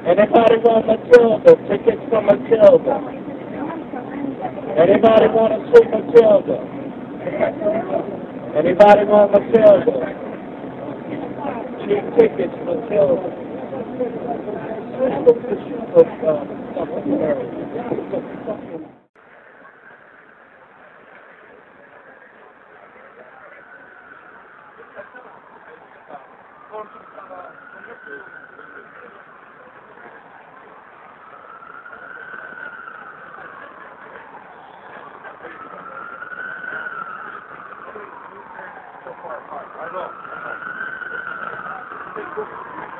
Anybody want Matilda? Tickets for Matilda. Anybody want to see Matilda? Anybody want Matilda? Cheap tickets, Matilda. I know.